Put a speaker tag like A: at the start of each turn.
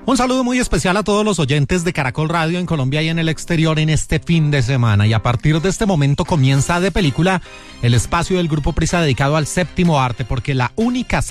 A: Un saludo muy especial a todos los oyentes de Caracol Radio en Colombia y en el exterior en este fin de semana. Y a partir de este momento comienza De Película, el espacio del Grupo Prisa dedicado al séptimo arte, porque la única